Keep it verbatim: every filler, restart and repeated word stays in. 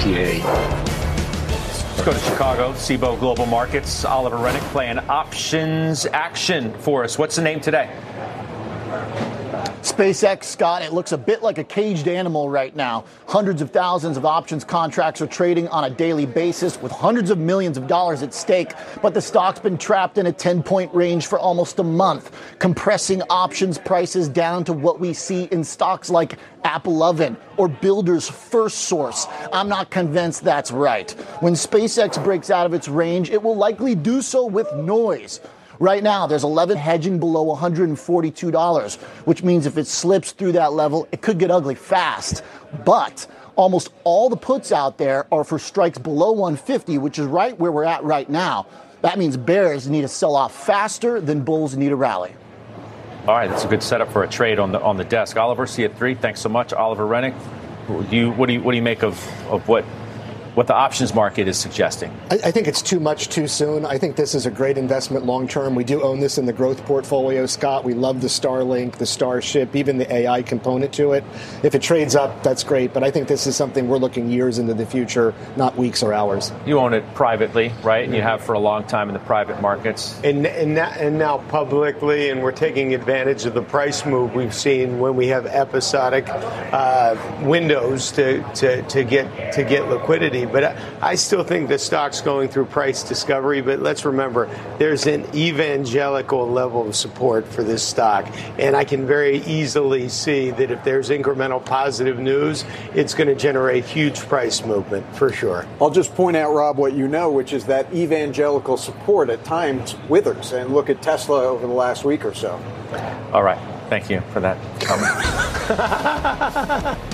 T A. Let's go to Chicago. Cboe Global Markets. Oliver Rennick playing options action for us. What's the name today? SpaceX, Scott, it looks a bit like a caged animal right now. Hundreds of thousands of options contracts are trading on a daily basis with hundreds of millions of dollars at stake. But the stock's been trapped in a ten-point range for almost a month, compressing options prices down to what we see in stocks like AppLovin or Builders First Source. I'm not convinced that's right. When SpaceX breaks out of its range, it will likely do so with noise. Right now, there's eleven hedging below one hundred forty-two dollars, which means if it slips through that level, it could get ugly fast. But almost all the puts out there are for strikes below one fifty, which is right where we're at right now. That means bears need to sell off faster than bulls need a rally. All right, that's a good setup for a trade on the on the desk. Oliver, see you at three. Thanks so much, Oliver Rennick. Do you, what do you what do you make of of what? what the options market is suggesting? I, I think it's too much too soon. I think this is a great investment long term. We do own this in the growth portfolio, Scott. We love the Starlink, the Starship, even the A I component to it. If it trades up, that's great. But I think this is something we're looking years into the future, not weeks or hours. You own it privately, right? And you have for a long time in the private markets. And, and, now, and now publicly, and we're taking advantage of the price move we've seen when we have episodic uh, windows to, to, to get to get liquidity. But I, I still think the stock's going through price discovery. But let's remember, there's an evangelical level of support for this stock. And I can very easily see that if there's incremental positive news, it's going to generate huge price movement for sure. I'll just point out, Rob, what you know, which is that evangelical support at times withers. And look at Tesla over the last week or so. All right. Thank you for that comment.